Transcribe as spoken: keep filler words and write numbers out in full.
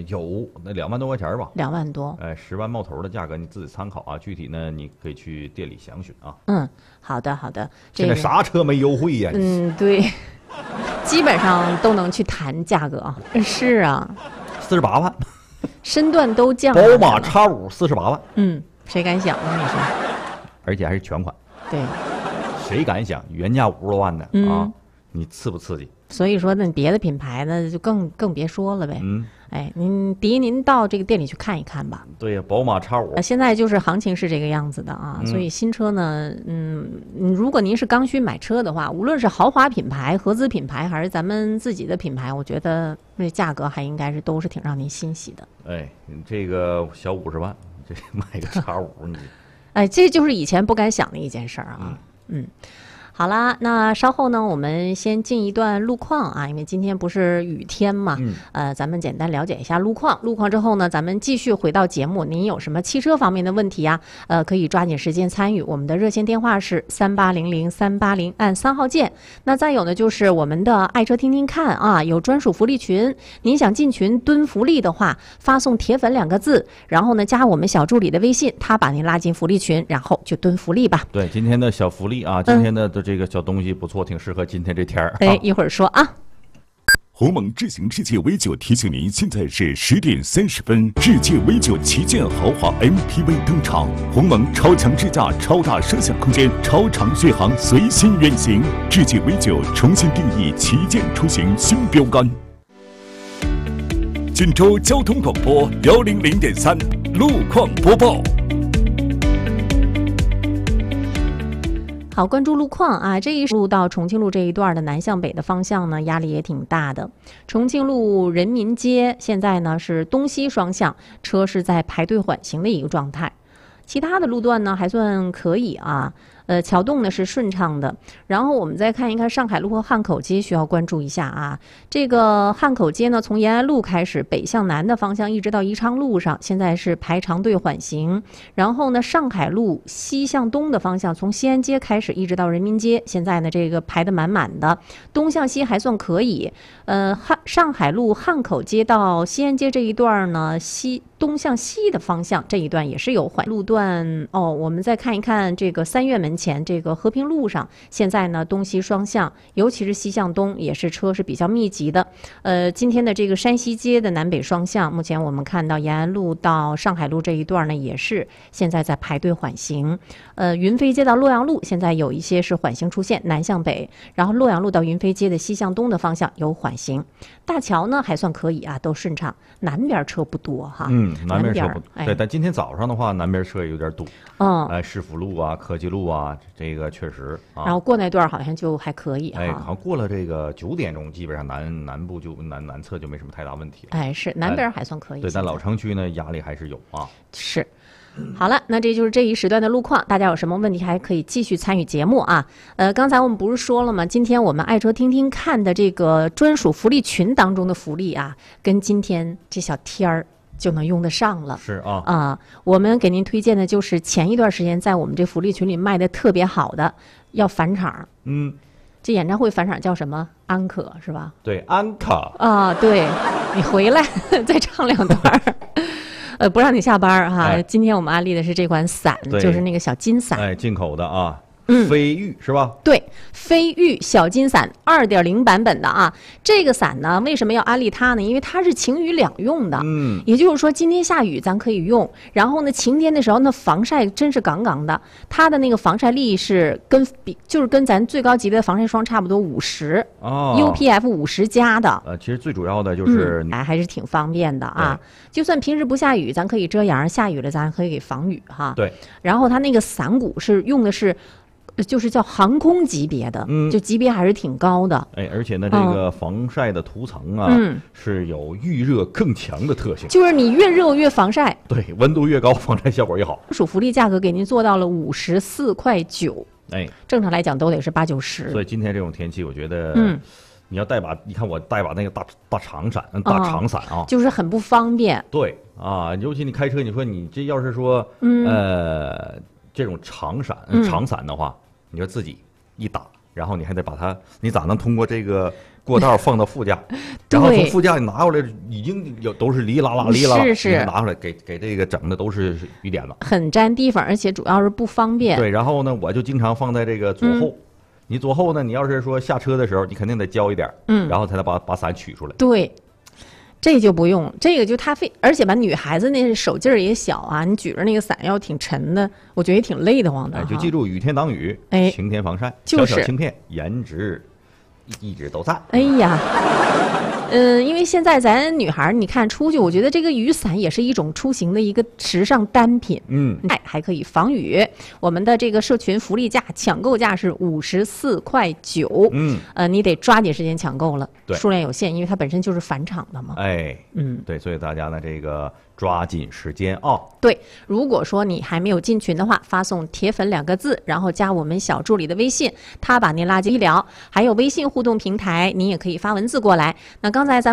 有那两万多块钱吧， 两万多， 哎，十万冒头的价格你自己参考啊，具体呢你可以去店里详询啊。 嗯，好的好的。 现在啥车没优惠呀？ 嗯，对，基本上都能去谈价格啊。是啊， 四十八万， 身段都降。 宝马 X 五四十八万， 嗯，谁敢想呢？你说， 而且还是全款。 对， 谁敢想原价五十多万的、 嗯、 啊？你刺不刺激？ 所以说，那别的品牌呢，就更更别说了呗。 嗯， 哎，您第一，您到这个店里去看一看吧。 对呀，宝马 X 五、 呃，现在就是行情是这个样子的啊， 嗯、 所以新车呢，嗯，如果您是刚需买车的话，无论是豪华品牌、合资品牌，还是咱们自己的品牌，我觉得这价格还应该是都是挺让您欣喜的。 哎，这个小五十万，这买个 X 五，你， 哎，这就是以前不敢想的一件事儿啊。嗯。嗯，好啦，那稍后呢，我们先进一段路况啊，因为今天不是雨天嘛， 嗯、 呃，咱们简单了解一下路况。路况之后呢，咱们继续回到节目。您有什么汽车方面的问题啊？呃，可以抓紧时间参与。我们的热线电话是三八零零三八零，按三号键。那再有呢，就是我们的爱车听听看啊，有专属福利群。您想进群蹲福利的话，发送铁粉两个字，然后呢加我们小助理的微信，他把您拉进福利群，然后就蹲福利吧。 对，今天的小福利啊，今天的的这个小东西不错，挺适合今天这天儿。 哎，一会儿说啊。 鸿蒙智行智界 V 九提醒您，现在是十点三十分，智界 V 九旗舰豪华 M P V 登场，鸿蒙超强智驾、超大摄像空间、超长续航随心远行，智界 V 九重新定义旗舰出行新标杆。锦州交通广播幺零零点三路况播报。 好，关注路况啊，这一路到重庆路这一段的南向北的方向呢，压力也挺大的。重庆路人民街现在呢是东西双向，车是在排队缓行的一个状态。其他的路段呢还算可以啊，呃，桥洞呢是顺畅的。然后我们再看一看上海路和汉口街，需要关注一下啊。这个汉口街呢，从延安路开始北向南的方向，一直到宜昌路上，现在是排长队缓行。然后呢，上海路西向东的方向，从西安街开始一直到人民街，现在呢这个排得满满的。东向西还算可以。呃，汉上海路汉口街到西安街这一段呢，西东向西的方向这一段也是有缓路段哦。我们再看一看这个三院门前这个和平路上，现在呢东西双向，尤其是西向东也是车是比较密集的。呃，今天的这个山西街的南北双向，目前我们看到延安路到上海路这一段呢，也是现在在排队缓行。呃，云飞街到洛阳路现在有一些是缓行出现，南向北，然后洛阳路到云飞街的西向东的方向有缓行。大桥呢还算可以啊，都顺畅，南边车不多哈。 嗯，南边车不多， 哎、 对，但今天早上的话，南边车也有点堵。 嗯， 哎，市府路啊，科技路啊，这个确实啊。 然后过那段好像就还可以哈。 哎，好像过了这个九点钟，基本上南南部就南南侧就没什么太大问题了。 哎，是南边还算可以。 对，但老城区呢，压力还是有啊。 是。好了，那这就是这一时段的路况，大家有什么问题还可以继续参与节目啊。呃，刚才我们不是说了吗？今天我们爱车听听看的这个专属福利群当中的福利啊，跟今天这小天儿就能用得上了。 是啊， 啊、呃，我们给您推荐的就是前一段时间在我们这福利群里卖的特别好的，要返场。 嗯， 这演唱会返场叫什么？安可是吧？ 对，安可啊，对，你回来再唱两段儿。呃，不让你下班哈、 哎。 今天我们安利的是这款伞，就是那个小金伞， 哎，进口的啊。 嗯， 飞玉是吧？ 对，飞玉小金伞 二点零 版本的啊。这个伞呢，为什么要安利它呢？因为它是晴雨两用的。 嗯， 也就是说，今天下雨咱可以用，然后呢，晴天的时候那防晒真是杠杠的。它的那个防晒力是跟比就是跟咱最高级别的防晒霜差不多五十哦 ，U P F 五十加的。 呃，其实最主要的就是， 嗯、哎，还是挺方便的啊。就算平时不下雨，咱可以遮阳；下雨了，咱可以给防雨哈。 对。 然后它那个伞骨是用的是。就是叫航空级别的， 嗯， 就级别还是挺高的。 哎，而且呢，这个防晒的涂层啊， 嗯， 是有预热更强的特性。 就是你越热越防晒， 对，温度越高，防晒效果越好。 属福利价格给您做到了五十四块九， 哎， 正常来讲都得是八九十。 所以今天这种天气，我觉得， 嗯， 你要带把，你看我带把那个大大长伞，大长伞啊， 哦，就是很不方便。 对啊，尤其你开车，你说你这要是说， 嗯、 呃，这种长伞、长伞的话，你说自己一打然后你还得把它，你咋能通过这个过道放到副驾，然后从副驾你拿过来，已经有都是哩啦啦哩啦啦， 是是， 拿回来给给这个整的都是雨点子， 很占地方，而且主要是不方便。 对，然后呢，我就经常放在这个左后。 嗯你左后呢，你要是说下车的时候，你肯定得交一点， 嗯， 然后才能把把伞取出来。 对，这就不用，这个就他费，而且吧，女孩子那手劲儿也小啊，你举着那个伞要挺沉的，我觉得也挺累得慌的。 哎，就记住雨天挡雨， 哎， 晴天防晒， 就是小小轻片，颜值一直都在。 哎呀。嗯，因为现在咱女孩，你看出去，我觉得这个雨伞也是一种出行的一个时尚单品。 嗯， 哎，还可以防雨。我们的这个社群福利价抢购价是五十四块九。 嗯， 呃，你得抓紧时间抢购了， 对， 数量有限，因为它本身就是返场的嘛。 哎， 嗯， 对，所以大家呢，这个抓紧时间啊。 对，如果说你还没有进群的话，发送“铁粉”两个字，然后加我们小助理的微信，他把您拉进医疗，还有微信互动平台，您也可以发文字过来。那刚才咱们